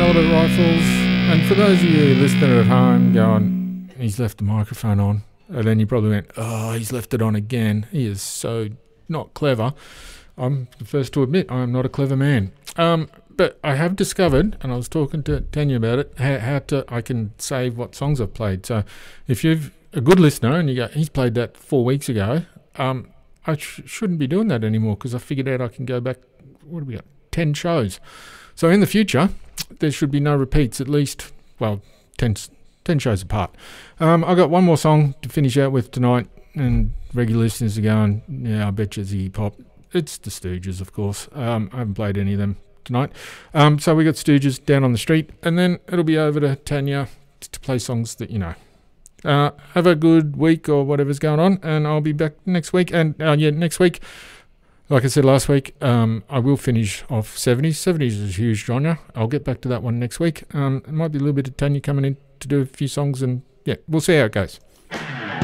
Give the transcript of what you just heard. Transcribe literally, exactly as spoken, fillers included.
Celibate Rifles. And for those of you listening at home going, he's left the microphone on, and then you probably went, oh, he's left it on again. He is so not clever. I'm the first to admit I am not a clever man. Um, but I have discovered, and I was talking to Tanya about it, how, how to I can save what songs I've played. So if you're a good listener and you go, he's played that four weeks ago, um, I sh- shouldn't be doing that anymore because I figured out I can go back, what do we got, ten shows. So in the future, there should be no repeats, at least, well, ten, ten shows apart. Um, I got one more song to finish out with tonight, and regular listeners are going, yeah, I bet you it's Iggy Pop. It's the Stooges, of course. Um, I haven't played any of them tonight. Um, so we got Stooges Down on the Street, and then it'll be over to Tanya to play songs that you know. Uh, have a good week or whatever's going on, and I'll be back next week. And uh, yeah, next week, like I said last week, um, I will finish off seventies. seventies is a huge genre. I'll get back to that one next week. Um, it might be a little bit of Tanya coming in to do a few songs, and yeah, we'll see how it goes.